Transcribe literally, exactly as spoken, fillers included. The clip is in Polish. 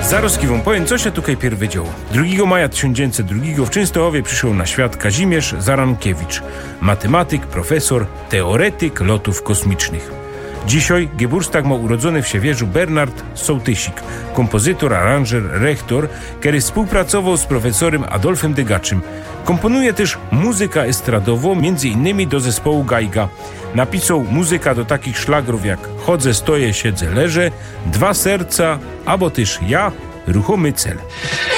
Zaroski wam powiem, co się tutaj pierwy działo. drugiego maja tysiąc dziewięćset drugiego w Częstochowie przyszedł na świat Kazimierz Zarankiewicz, matematyk, profesor, teoretyk lotów kosmicznych. Dzisiaj Geburtstag ma urodzony w Siewierzu Bernard Sołtysik, kompozytor, aranżer, rektor, który współpracował z profesorem Adolfem Degaczym. Komponuje też muzykę estradową, między innymi do zespołu Gajga. Napisał muzykę do takich szlagrów jak Chodzę, stoję, siedzę, leżę, Dwa serca, albo też Ja, ruchomy cel.